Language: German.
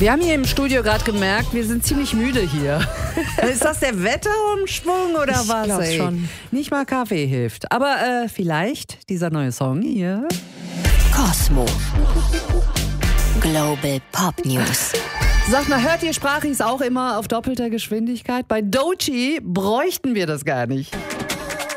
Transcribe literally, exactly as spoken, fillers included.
Wir haben hier im Studio gerade gemerkt, wir sind ziemlich müde hier. Ist das der Wetterumschwung oder Ich was? glaub's ey? schon. Nicht mal Kaffee hilft. Aber äh, vielleicht dieser neue Song hier. Kosmo. Global Pop News. Sag mal, hört ihr Sprachis auch immer auf doppelter Geschwindigkeit? Bei Doechii bräuchten wir das gar nicht.